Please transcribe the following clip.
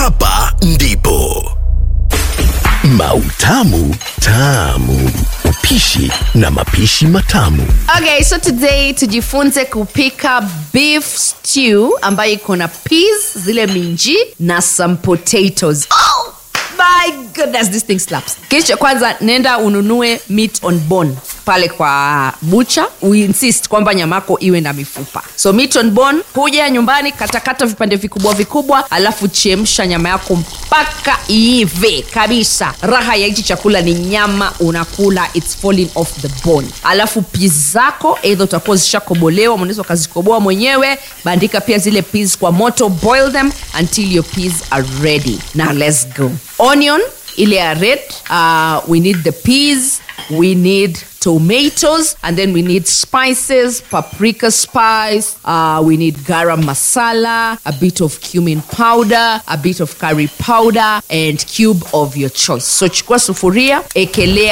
hapa ndipo Mautamu Tamu, upishi na mapishi matamu. Okay, so today tujifunze kupika beef stew ambayo iko na peas, zile minji na some potatoes. Oh my goodness, this thing slaps. Kisha kwanza nenda ununue meat on bone pale kwa butcher. We insist kwamba nyamako iwe na mifupa. So meat on bone, kuja nyumbani, katakata vipande vikubwa, alafu chemsha nyama yako mpaka iive kabisa. Raha ya hichi chakula ni nyama unakula, it's falling off the bone. Alafu peas zako either utakuwa zishakobolewa, unaweza kuzikoboa mwenyewe, bandika pia zile peas kwa moto, boil them until your peas are ready. Now let's go. Onion ile ya red, we need the peas, we need tomatoes, and then we need spices, paprika spice, we need garam masala, a bit of cumin powder, a bit of curry powder, and cube of your choice. So chukua sufuria, ekelea